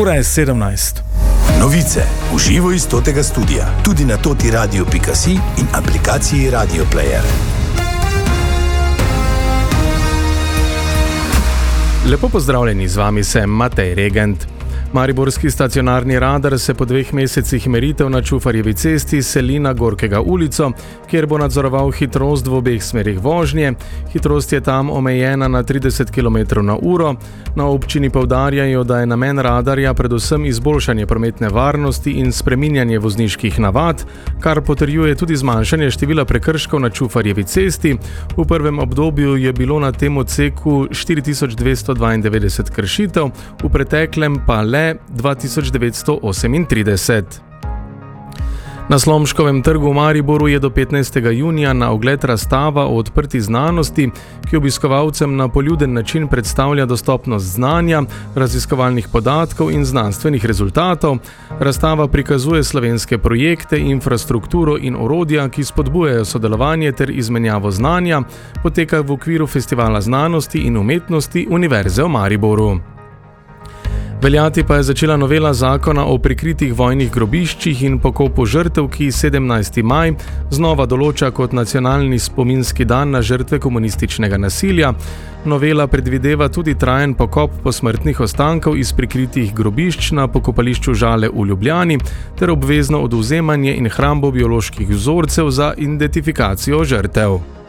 Ura je 17. Novice v živo iz Totega studia, tudi na totiradio.si in aplikaciji Radio Player. Lepo pozdravljeni, z vami sem Matej Regent. Mariborski stacionarni radar se po 2 mesecih meritev na Čufarjevi cesti seli na Gorkega ulico, kjer bo nadzoroval hitrost v obeh smerih vožnje. Hitrost je tam omejena na 30 km/h. Na občini poudarjajo, da je namen radarja predvsem izboljšanje prometne varnosti in spreminjanje vozniških navad, kar potrjuje tudi zmanjšanje števila prekrškov na Čufarjevi cesti. V prvem obdobju je bilo na tem odseku 4292 kršitev, v preteklem pa le 2938. Na Slomškovem trgu v Mariboru je do 15. junija na ogled razstava o odprti znanosti, ki obiskovalcem na poljuden način predstavlja dostopnost znanja, raziskovalnih podatkov in znanstvenih rezultatov. Razstava prikazuje slovenske projekte, infrastrukturo in orodja, ki spodbujajo sodelovanje ter izmenjavo znanja, poteka v okviru Festivala znanosti in umetnosti Univerze v Mariboru. Veljati pa je začela novela zakona o prikritih vojnih grobiščih in pokopu žrtev, ki 17. maj znova določa kot nacionalni spominski dan na žrtve komunističnega nasilja. Novela predvideva tudi trajen pokop posmrtnih ostankov iz prikritih grobišč na pokopališču Žale v Ljubljani ter obvezno odvzemanje in hrambo bioloških vzorcev za identifikacijo žrtev.